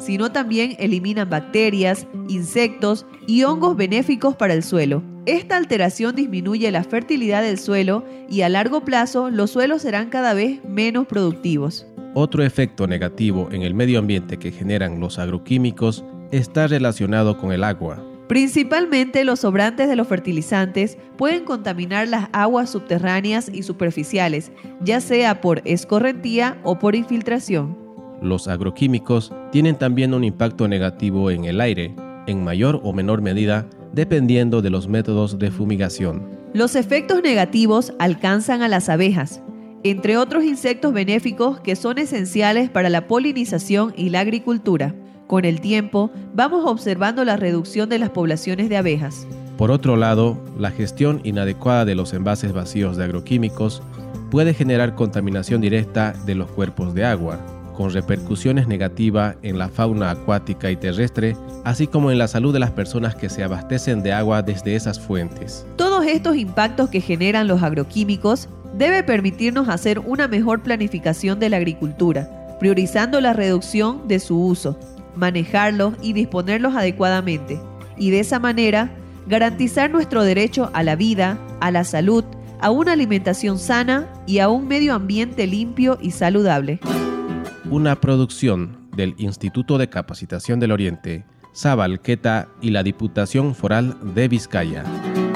sino también eliminan bacterias, insectos y hongos benéficos para el suelo. Esta alteración disminuye la fertilidad del suelo y a largo plazo los suelos serán cada vez menos productivos. Otro efecto negativo en el medio ambiente que generan los agroquímicos está relacionado con el agua. Principalmente los sobrantes de los fertilizantes pueden contaminar las aguas subterráneas y superficiales, ya sea por escorrentía o por infiltración. Los agroquímicos tienen también un impacto negativo en el aire, en mayor o menor medida, dependiendo de los métodos de fumigación. Los efectos negativos alcanzan a las abejas, entre otros insectos benéficos que son esenciales para la polinización y la agricultura. Con el tiempo, vamos observando la reducción de las poblaciones de abejas. Por otro lado, la gestión inadecuada de los envases vacíos de agroquímicos puede generar contaminación directa de los cuerpos de agua, con repercusiones negativas en la fauna acuática y terrestre, así como en la salud de las personas que se abastecen de agua desde esas fuentes. Todos estos impactos que generan los agroquímicos debe permitirnos hacer una mejor planificación de la agricultura, priorizando la reducción de su uso, manejarlos y disponerlos adecuadamente, y de esa manera garantizar nuestro derecho a la vida, a la salud, a una alimentación sana y a un medio ambiente limpio y saludable. Una producción del Instituto de Capacitación del Oriente, Sabalqueta y la Diputación Foral de Vizcaya.